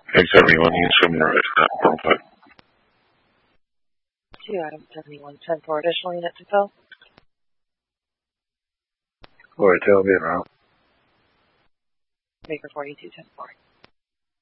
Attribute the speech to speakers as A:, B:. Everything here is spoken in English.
A: 871 East Human Rights,
B: 2 Adam 7110 for additional unit to fill.
C: Or tell me around.
B: Baker 4210 4.